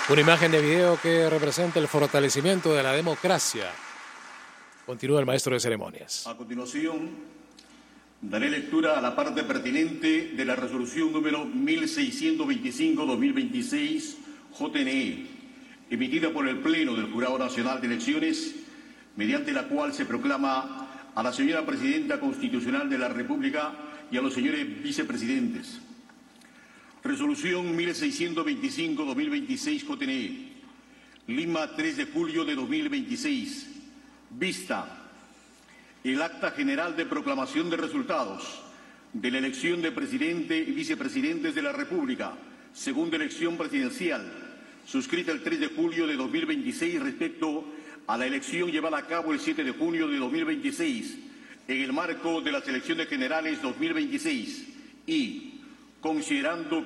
Una imagen de video que representa el fortalecimiento de la democracia. Continúa el maestro de ceremonias. A continuación, daré lectura a la parte pertinente de la resolución número 1625-2026 JNE, emitida por el Pleno del Jurado Nacional de Elecciones, mediante la cual se proclama a la señora Presidenta Constitucional de la República y a los señores vicepresidentes. Resolución 1625-2026 JNE, Lima, 3 de julio de 2026. Vista el acta general de proclamación de resultados de la elección de presidente y vicepresidentes de la República, segunda elección presidencial, suscrita el 3 de julio de 2026 respecto a la elección llevada a cabo el 7 de junio de 2026 en el marco de las elecciones generales 2026 y considerando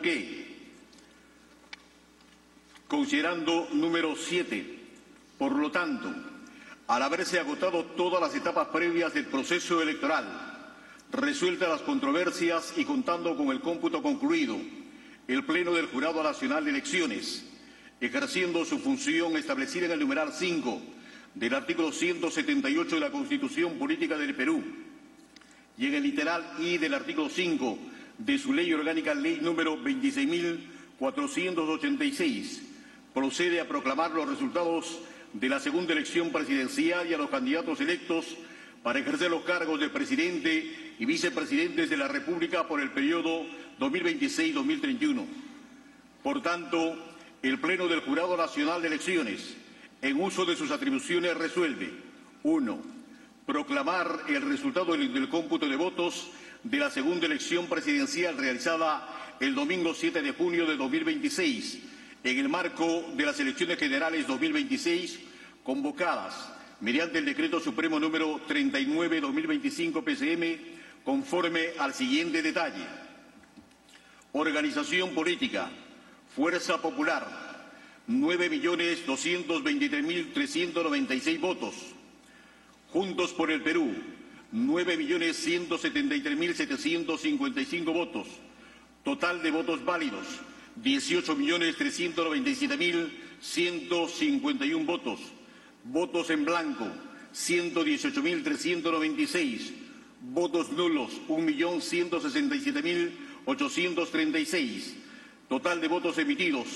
número 7, por lo tanto, al haberse agotado todas las etapas previas del proceso electoral, resueltas las controversias y contando con el cómputo concluido, el Pleno del Jurado Nacional de Elecciones, ejerciendo su función establecida en el numeral 5 del artículo 178 de la Constitución Política del Perú y en el literal I del artículo 5 de su ley orgánica, ley número 26.486, procede a proclamar los resultados de la segunda elección presidencial y a los candidatos electos para ejercer los cargos de presidente y vicepresidentes de la República por el periodo 2026-2031. Por tanto, el Pleno del Jurado Nacional de Elecciones, en uso de sus atribuciones, resuelve: 1. Proclamar el resultado del cómputo de votos de la segunda elección presidencial realizada el domingo 7 de junio de 2026, en el marco de las elecciones generales 2026, convocadas mediante el Decreto Supremo número 39/2025 PCM, conforme al siguiente detalle. Organización política, Fuerza Popular, 9.223.396 votos. Juntos por el Perú, 9.173.755 votos. Total de votos válidos, 18.397.151 votos. Votos en blanco, 118.396. Votos nulos, 1.167.836. Total de votos emitidos,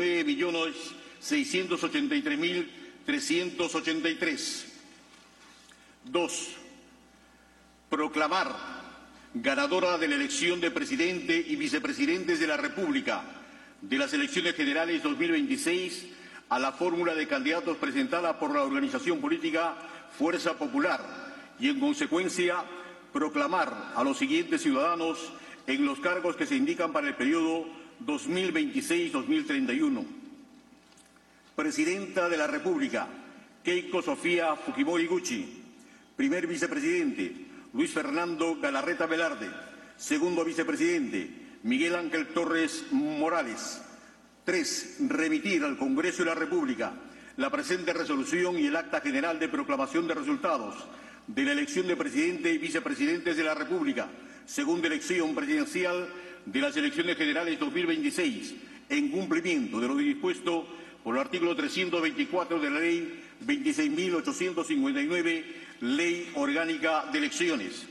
19.683.383. 2. Proclamar ganadora de la elección de presidente y vicepresidentes de la República de las elecciones generales 2026 a la fórmula de candidatos presentada por la organización política Fuerza Popular y, en consecuencia, proclamar a los siguientes ciudadanos en los cargos que se indican para el periodo 2026-2031. Presidenta de la República, Keiko Sofía Fujimori Gucci. Primer vicepresidente, Luis Fernando Galarreta Velarde. Segundo vicepresidente, Miguel Ángel Torres Morales. 3. Remitir al Congreso de la República la presente resolución y el acta general de proclamación de resultados de la elección de presidente y vicepresidentes de la República, segunda elección presidencial de las elecciones generales 2026, en cumplimiento de lo dispuesto por el artículo 324 de la Ley 26.859, Ley Orgánica de Elecciones.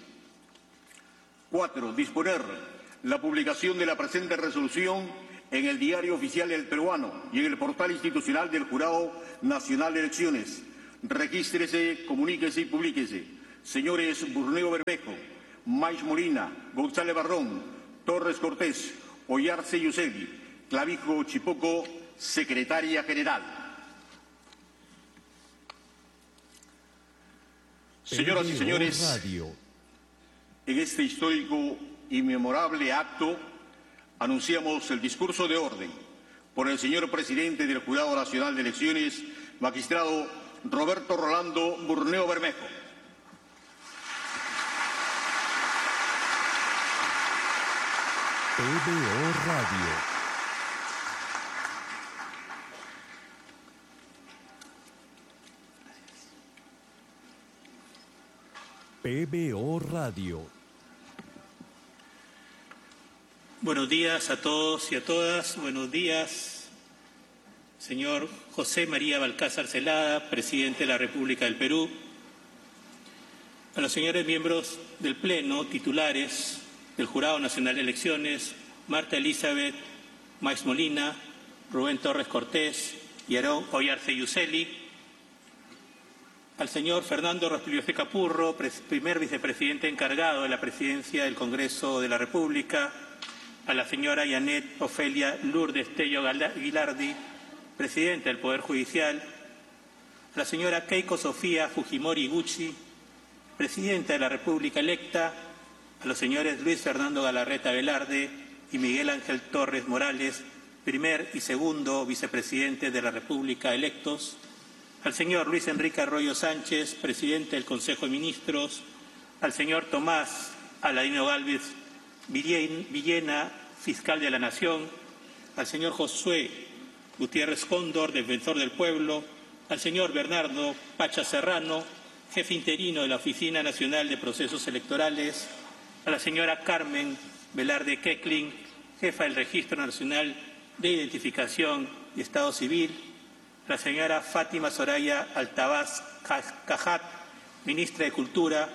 4. Disponer la publicación de la presente resolución en el Diario Oficial del Peruano y en el portal institucional del Jurado Nacional de Elecciones. Regístrese, comuníquese y publíquese. Señores Burneo Bermejo, Mais Molina, González Barrón, Torres Cortés, Oyarce Yusegui, Clavijo Chipoco, Secretaria General. Señoras y señores, en este histórico y memorable acto anunciamos el discurso de orden por el señor presidente del Jurado Nacional de Elecciones, magistrado Roberto Rolando Burneo Bermejo. PBO Radio. PBO Radio. Buenos días a todos y a todas. Buenos días señor José María Balcázar Zelada, presidente de la República del Perú, a los señores miembros del Pleno, titulares del Jurado Nacional de Elecciones, Marta Elizabeth Maix Molina, Rubén Torres Cortés y Aarón Oyarce Yuseli, al señor Fernando Rospigliosi Capurro, primer vicepresidente encargado de la Presidencia del Congreso de la República, a la señora Yanet Ofelia Lourdes Tello Guilardi, presidenta del Poder Judicial, a la señora Keiko Sofía Fujimori Iguchi, presidenta de la República electa, a los señores Luis Fernando Galarreta Velarde y Miguel Ángel Torres Morales, primer y segundo vicepresidente de la República electos, al señor Luis Enrique Arroyo Sánchez, presidente del Consejo de Ministros, al señor Tomás Aladino Gálvez Villena, fiscal de la Nación, al señor Josué Gutiérrez Cóndor, defensor del pueblo, al señor Bernardo Pacha Serrano, jefe interino de la Oficina Nacional de Procesos Electorales, a la señora Carmen Velarde Keckling, jefa del Registro Nacional de Identificación y Estado Civil, a la señora Fátima Soraya Altabás Cajat, ministra de Cultura,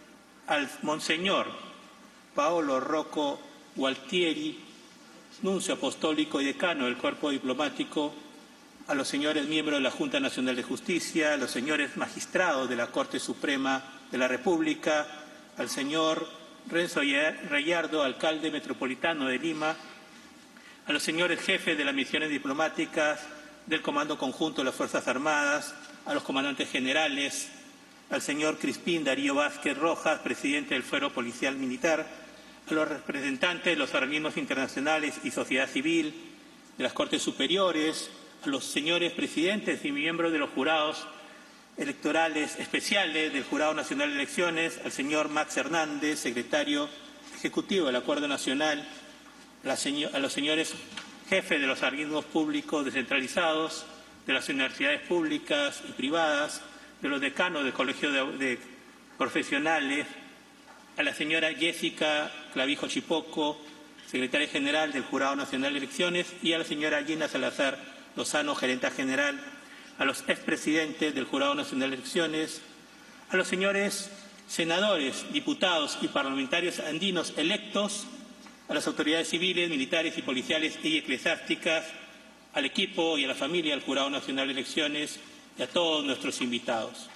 al monseñor Paolo Rocco Gualtieri, nuncio apostólico y decano del Cuerpo Diplomático, a los señores miembros de la Junta Nacional de Justicia, a los señores magistrados de la Corte Suprema de la República, al señor Renzo Reyardo, alcalde metropolitano de Lima, a los señores jefes de las misiones diplomáticas del Comando Conjunto de las Fuerzas Armadas, a los comandantes generales, al señor Crispín Darío Vázquez Rojas, presidente del Fuero Policial Militar, a los representantes de los organismos internacionales y sociedad civil, de las Cortes Superiores, a los señores presidentes y miembros de los jurados electorales especiales del Jurado Nacional de Elecciones, al señor Max Hernández, secretario ejecutivo del Acuerdo Nacional, a los señores jefes de los organismos públicos descentralizados, de las universidades públicas y privadas, de los decanos del Colegio de Profesionales, a la señora Jessica Clavijo Chipoco, secretaria general del Jurado Nacional de Elecciones, y a la señora Gina Salazar Lozano, gerenta general, a los expresidentes del Jurado Nacional de Elecciones, a los señores senadores, diputados y parlamentarios andinos electos, a las autoridades civiles, militares y policiales y eclesiásticas, al equipo y a la familia del Jurado Nacional de Elecciones y a todos nuestros invitados.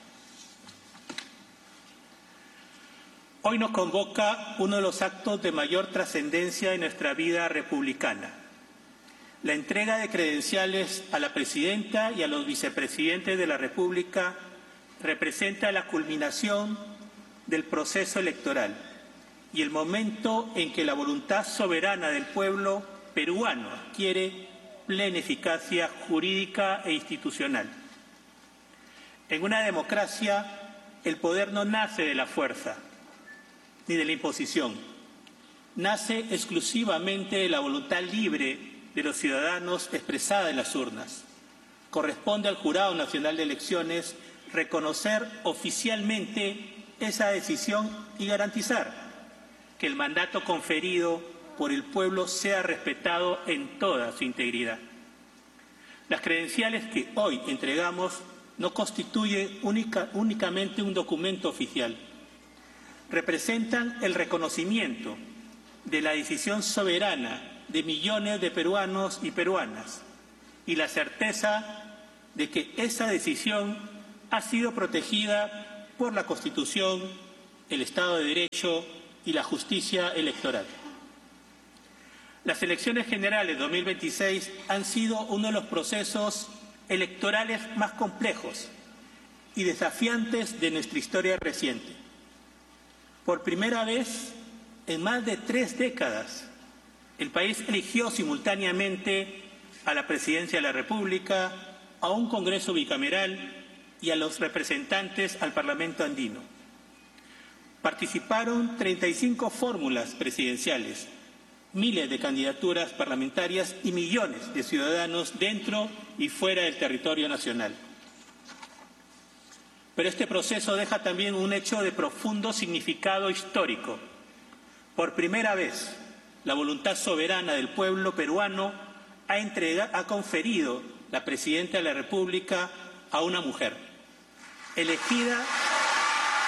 Hoy nos convoca uno de los actos de mayor trascendencia en nuestra vida republicana: la entrega de credenciales a la presidenta y a los vicepresidentes de la República representa la culminación del proceso electoral y el momento en que la voluntad soberana del pueblo peruano adquiere plena eficacia jurídica e institucional. En una democracia, el poder no nace de la fuerza ni de la imposición, nace exclusivamente de la voluntad libre de los ciudadanos expresada en las urnas. Corresponde al Jurado Nacional de Elecciones reconocer oficialmente esa decisión y garantizar que el mandato conferido por el pueblo sea respetado en toda su integridad. Las credenciales que hoy entregamos no constituyen únicamente un documento oficial. Representan el reconocimiento de la decisión soberana de millones de peruanos y peruanas y la certeza de que esa decisión ha sido protegida por la Constitución, el Estado de Derecho y la justicia electoral. Las elecciones generales 2026 han sido uno de los procesos electorales más complejos y desafiantes de nuestra historia reciente. Por primera vez en más de 3 décadas, el país eligió simultáneamente a la Presidencia de la República, a un Congreso bicameral y a los representantes al Parlamento andino. Participaron 35 fórmulas presidenciales, miles de candidaturas parlamentarias y millones de ciudadanos dentro y fuera del territorio nacional. Pero este proceso deja también un hecho de profundo significado histórico. Por primera vez, la voluntad soberana del pueblo peruano ha conferido la Presidenta de la República a una mujer, elegida